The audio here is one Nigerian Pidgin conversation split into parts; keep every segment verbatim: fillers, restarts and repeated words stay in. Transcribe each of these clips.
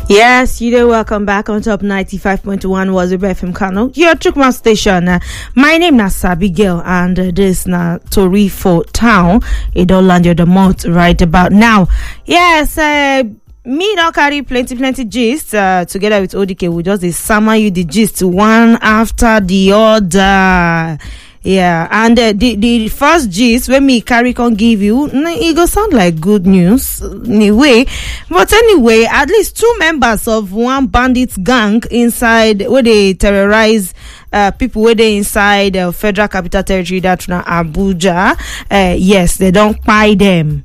Yes, you know, welcome back on top ninety-five point one Wazobia F M Kano, your Chukma station. Uh, my name is Abigail, and uh, this na Tori for town. It don't land your the month right about now. Yes, uh, me now carry plenty, plenty gist uh, together with O D K. We just dey summer you the gist one after the other. Yeah, and uh, the the first gist when me carry can give you, it go sound like good news anyway. But anyway, at least two members of one bandit gang inside where they terrorize uh, people where they inside uh, Federal Capital Territory, that's now Abuja. Uh, yes, they don't buy them.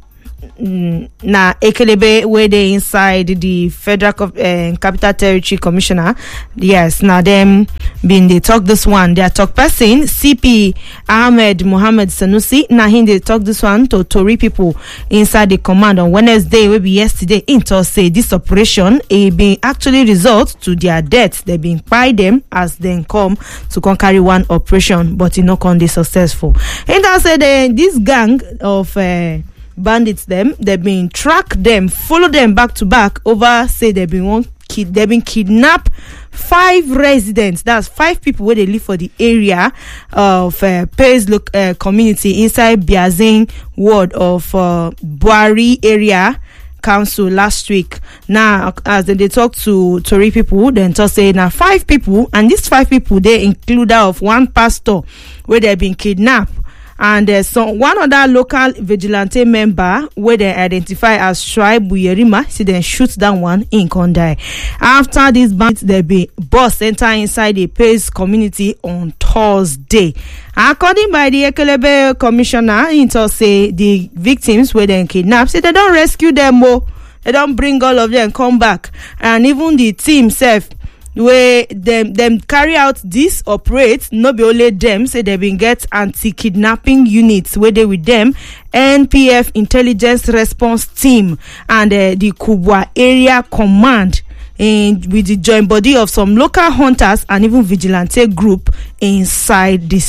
Na Ekelebe where they inside the Federal uh, Capital Territory Commissioner. Yes, now them been they talk this one. Their talk person C P Ahmed Mohammed Sanusi. Now him they talk this one to Tori people inside the command on Wednesday. Will be yesterday. Intel say this operation a been actually result to their death. They been by them as they come to come carry one operation, but it not con they successful. Intel said uh, this gang of uh, bandits them they've been track them follow them back to back over say they've been one kid they've been kidnapped five residents, that's five people where they live for the area of uh, Pays look uh, community inside Biazin ward of uh, Buari area council last week. Now as they, they talk to Tori people, then to say now five people, and these five people they include that of one pastor where they've been kidnapped. And uh, so one other local vigilante member where they identify as Tribe Buyerima, see then shoot down one in Kondai. After these bandits, they be bus enter inside the Pays community on Thursday. According by the Ekelebe commissioner, Intel say the victims were then kidnapped, say they don't rescue them more, they don't bring all of them come back, and even the team self where them them carry out this operate, no be only them say they been get anti-kidnapping units where they with them N P F intelligence response team and uh, the Kubwa area command and with the joint body of some local hunters and even vigilante group inside this